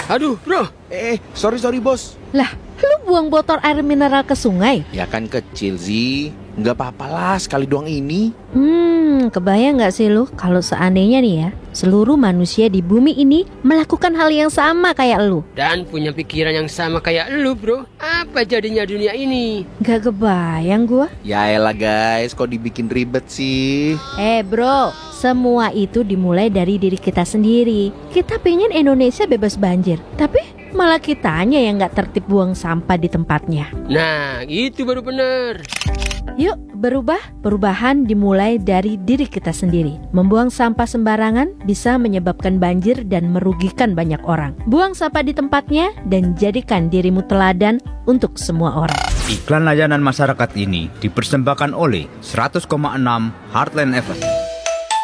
Aduh, bro. Sorry bos. Lah, lu buang botol air mineral ke sungai? Ya kan kecil sih. Nggak apa-apa lah, sekali doang ini. Kebayang gak sih lu kalau seandainya nih ya, seluruh manusia di bumi ini melakukan hal yang sama kayak lu? Dan punya pikiran yang sama kayak lu, bro. Apa jadinya dunia ini? Gak kebayang gua. Ya elah guys, kok dibikin ribet sih? Bro, semua itu dimulai dari diri kita sendiri. Kita pengen Indonesia bebas banjir, tapi malah kitanya yang gak tertib buang sampah di tempatnya. Nah, itu baru benar. Yuk perubahan dimulai dari diri kita sendiri. Membuang sampah sembarangan bisa menyebabkan banjir dan merugikan banyak orang. Buang sampah di tempatnya dan jadikan dirimu teladan untuk semua orang. Iklan layanan masyarakat ini dipersembahkan oleh 100,6 Heartland FM.